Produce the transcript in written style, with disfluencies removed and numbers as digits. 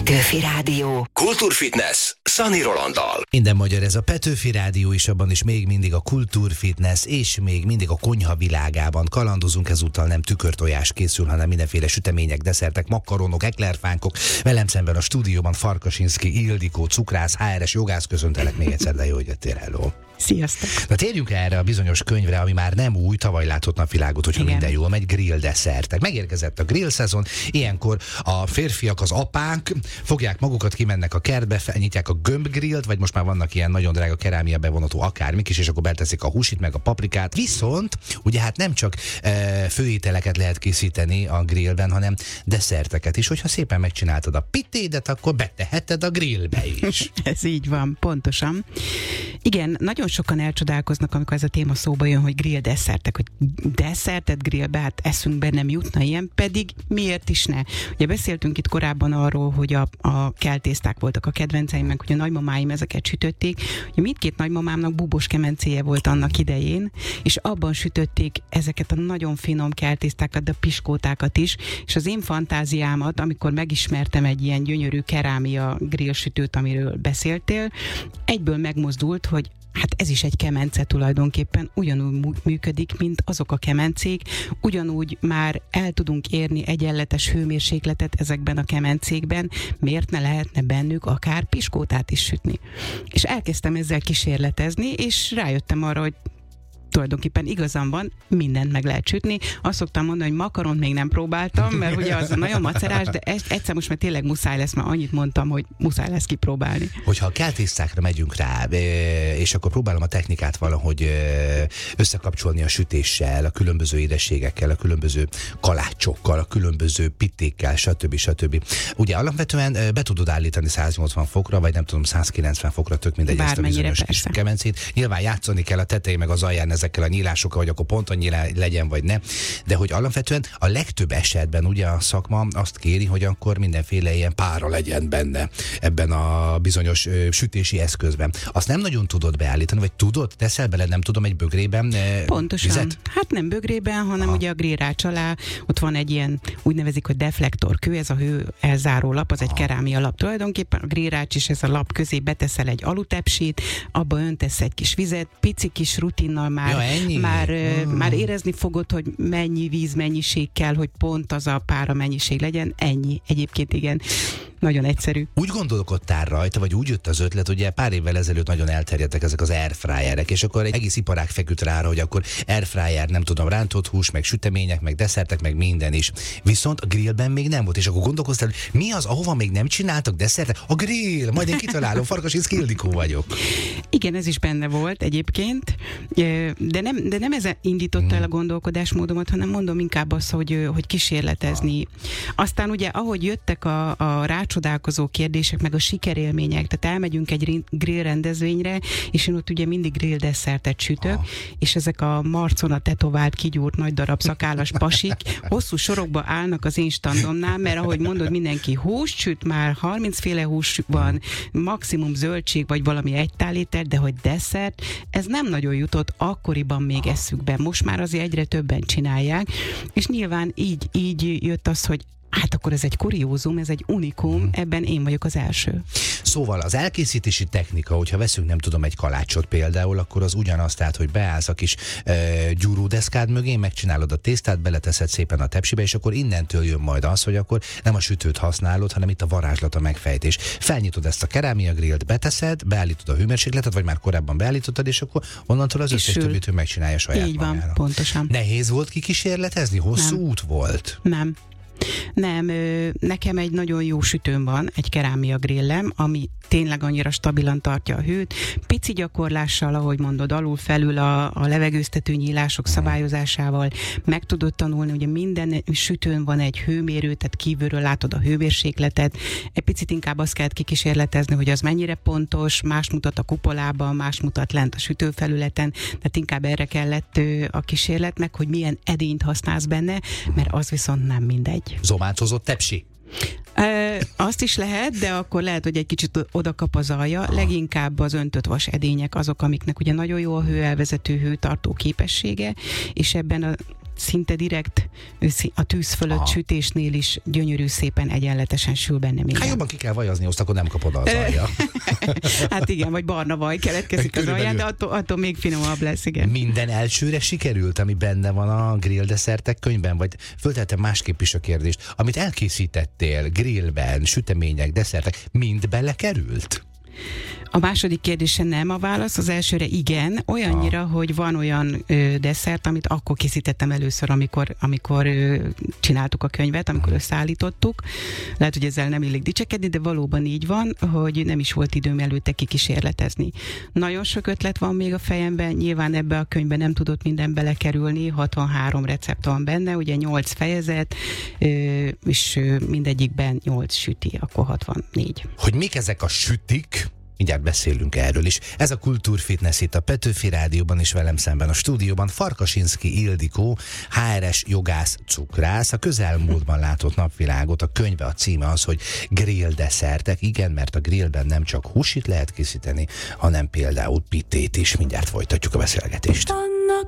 Petőfi Rádió. Kultúrfitness Szani Rolanddal. Minden magyar, ez a Petőfi Rádió, és abban is még mindig a kultúrfitness, és még mindig a konyha világában kalandozunk. Ezúttal nem tükörtojás készül, hanem mindenféle sütemények, desszertek, makaronok, eklerfánkok. Velem szemben a stúdióban Farkasinszky Ildikó, cukrász, HRS jogász, köszöntelek még egyszer, de jó, hogy jöttél, hello. Sziasztok! Na térjünk erre a bizonyos könyvre, ami már nem új, tavaly látott napvilágot, hogyha minden jól megy, grill desszertek. Megérkezett a grill szezon, ilyenkor a férfiak, az apánk fogják magukat, kimennek a kertbe, felnyitják a gömbgrillt, vagy most már vannak ilyen nagyon drága kerámia bevonatú akármik is, és akkor beteszik a húsit, meg a paprikát. Viszont ugye hát nem csak főételeket lehet készíteni a grillben, hanem desszerteket is. Hogyha szépen megcsináltad a pitédet, akkor beteheted a grillbe is. Ez így van, pontosan. Igen, nagyon sokan elcsodálkoznak, amikor ez a téma szóba jön, hogy grill desszertek, hogy desszertet grillbe, hát eszünkbe nem jutna ilyen, pedig miért is ne? Ugye beszéltünk itt korábban arról, hogy a keltészták voltak a kedvenceim, meg hogy a nagymamáim ezeket sütötték. Ugye mindkét nagymamámnak búbos kemencéje volt annak idején, és abban sütötték ezeket a nagyon finom keltésztákat, de a piskótákat is, és az én fantáziámat, amikor megismertem egy ilyen gyönyörű kerámia grillsütőt, amiről beszéltél, egyből megmozdult, hogy hát ez is egy kemence tulajdonképpen, ugyanúgy működik, mint azok a kemencék, ugyanúgy már el tudunk érni egyenletes hőmérsékletet ezekben a kemencékben, miért ne lehetne bennük akár piskótát is sütni. És elkezdtem ezzel kísérletezni, és rájöttem arra, hogy tulajdonképpen igazam van, mindent meg lehet sütni. Azt szoktam mondani, hogy makaront még nem próbáltam, mert ugye az nagyon macerás, de egyszer most már tényleg muszáj lesz, mert annyit mondtam, hogy muszáj lesz kipróbálni. Hogyha a keltésztákra megyünk rá, és akkor próbálom a technikát valahogy összekapcsolni a sütéssel, a különböző édességekkel, a különböző kalácsokkal, a különböző pitékkel, stb. Ugye alapvetően be tudod állítani 180 fokra, vagy nem tudom, 190 fokra, tök mindegy, ezt a bizonyos kis kemencét. Nyilván játszani kell a tetején meg az alján ezekkel a nyílásokkal, hogy akkor pont annyi legyen, vagy ne. De hogy alapvetően a legtöbb esetben ugye a szakma azt kéri, hogy akkor mindenféle ilyen pára legyen benne ebben a bizonyos sütési eszközben. Azt nem nagyon tudod beállítani, vagy tudod, teszel bele, nem tudom, egy bögrében pontosan. Vizet? Hát nem bögrében, hanem ugye a grillrács alá ott van egy ilyen, úgy nevezik, hogy deflektorkő, ez a hő elzáró lap, az egy kerámia lap tulajdonképpen, a grillrács is ez a lap közé beteszel egy alutepsit, abba öntesz egy kis vizet, pici kis rutinnal már érezni fogod, hogy mennyi vízmennyiség kell, hogy pont az a pára mennyiség legyen, ennyi. Egyébként igen, nagyon egyszerű. Úgy gondolkodtál rajta, vagy úgy jött az ötlet, ugye pár évvel ezelőtt nagyon elterjedtek ezek az airfryerek, és akkor egy egész iparág feküdt rá, hogy akkor airfryer, nem tudom, rántott hús, meg sütemények, meg desszertek, meg minden is. Viszont a grillben még nem volt, és akkor gondolkoztál, hogy mi az, ahova még nem csináltak desszertek? A grill! Majd én kitalálom, Farkasinszky Ildikó vagyok. Igen, ez is benne volt egyébként, de nem ez indította el a gondolkodásmódomat, hanem mondom inkább azt, hogy kísérletezni. Aztán ugye, ahogy jöttek a rácsodálkozó kérdések, meg a sikerélmények, tehát elmegyünk egy grill rendezvényre, és én ott ugye mindig grill desszertet sütök, és ezek a marcona tetovált, kigyúrt, nagy darab szakállas pasik hosszú sorokba állnak az én standomnál, mert ahogy mondod, mindenki húst süt, már 30 féle hús van, maximum zöldség, vagy valami egytáléter, de hogy desszert, ez nem nagyon jutott akkoriban még eszükbe. Most már azért egyre többen csinálják, és nyilván így jött az, hogy hát akkor ez egy kuriózum, ez egy unikum, ebben én vagyok az első. Szóval az elkészítési technika, hogyha veszünk, nem tudom, egy kalácsot például, akkor az ugyanaz, tehát, hogy beállsz a kis gyúródeszkád mögé, megcsinálod a tésztát, beleteszed szépen a tepsibe, és akkor innentől jön majd az, hogy akkor nem a sütőt használod, hanem itt a varázslat, a megfejtés. Felnyitod ezt a kerámia grillt, beteszed, beállítod a hőmérsékletet, vagy már korábban beállítottad, és akkor onnantól az összes többit ő megcsinálja saját így van, magára. pontosan. Nehéz volt kikísérletezni? Hosszú út volt? Nem, nekem egy nagyon jó sütőm van, egy kerámia grillem, ami tényleg annyira stabilan tartja a hőt. Pici gyakorlással, ahogy mondod, alul-felül a levegőztető nyílások szabályozásával meg tudod tanulni, ugye minden sütőn van egy hőmérő, tehát kívülről látod a hőmérsékletet. Egy picit inkább azt kell kikísérletezni, hogy az mennyire pontos, más mutat a kupolában, más mutat lent a sütőfelületen, tehát inkább erre kellett a kísérletnek, hogy milyen edényt használsz benne, mert az viszont nem mindegy. Zomátozott tepsi? Azt is lehet, de akkor lehet, hogy egy kicsit oda kap az alja. Leginkább az öntött vas edények azok, amiknek ugye nagyon jó a hőelvezető, hőtartó képessége, és ebben szinte direkt a tűz fölött sütésnél is gyönyörű szépen egyenletesen sül benne minden. Hát jobban ki kell vajazni, azt akkor nem kapod az alja. Hát igen, vagy barna vaj keletkezik az alján, de attól még finomabb lesz, igen. Minden elsőre sikerült, ami benne van a grill desszertek könyvben? Vagy föltettem másképp is a kérdést. Amit elkészítettél grillben, sütemények, desszertek, mind belekerült? A második kérdése nem a válasz, az elsőre igen, olyannyira, hogy van olyan desszert, amit akkor készítettem először, amikor csináltuk a könyvet, amikor összeállítottuk. Lehet, hogy ezzel nem illik dicsekedni, de valóban így van, hogy nem is volt időm előtte kikísérletezni. Nagyon sok ötlet van még a fejemben, nyilván ebbe a könyvbe nem tudott minden belekerülni, 63 recept van benne, ugye 8 fejezet, és mindegyikben 8 süti, akkor 64. Hogy mik ezek a sütik? Mindjárt beszélünk erről is. Ez a Kultúrfitness itt a Petőfi Rádióban, és velem szemben a stúdióban Farkasinszky Ildikó, HRS jogász, cukrász. A közelmúltban látott napvilágot, a könyve, a címe az, hogy grill desszertek. Igen, mert a grillben nem csak húsit lehet készíteni, hanem például pitét is. Mindjárt folytatjuk a beszélgetést.